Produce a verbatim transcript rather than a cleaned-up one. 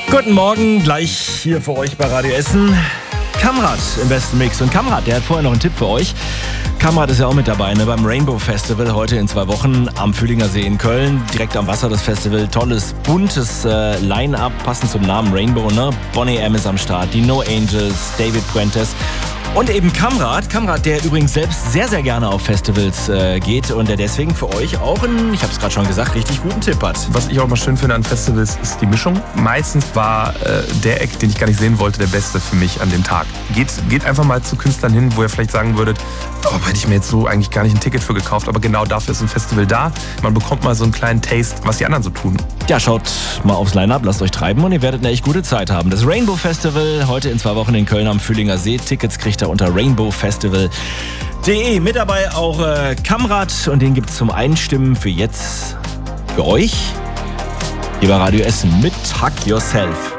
Guten Morgen, gleich hier für euch bei Radio Essen. Kamrat im besten Mix. Und Kamrat, der hat vorher noch einen Tipp für euch. Kamrat ist ja auch mit dabei, ne, beim Rainbow Festival heute in zwei Wochen am Fühlinger See in Köln. Direkt am Wasser das Festival. Tolles, buntes äh, Line-Up, passend zum Namen Rainbow. Ne? Boney M ist am Start, die No Angels, David Fuentes. Und eben Kamrat, Kamrat, der übrigens selbst sehr, sehr gerne auf Festivals äh, geht und der deswegen für euch auch einen, ich habe es gerade schon gesagt, richtig guten Tipp hat. Was ich auch mal schön finde an Festivals, ist die Mischung. Meistens war äh, der Act, den ich gar nicht sehen wollte, der beste für mich an dem Tag. Geht, geht einfach mal zu Künstlern hin, wo ihr vielleicht sagen würdet, oh, hätte ich mir jetzt so eigentlich gar nicht ein Ticket für gekauft, aber genau dafür ist ein Festival da. Man bekommt mal so einen kleinen Taste, was die anderen so tun. Ja, schaut mal aufs Line-Up, lasst euch treiben und ihr werdet eine echt gute Zeit haben. Das Rainbow Festival heute in zwei Wochen in Köln am Fühlinger See. Tickets kriegt ihr unter rainbow festival punkt de. Mit dabei auch äh, Kamrat und den gibt's zum Einstimmen für jetzt für euch hier bei Radio Essen mit Hug Yourself.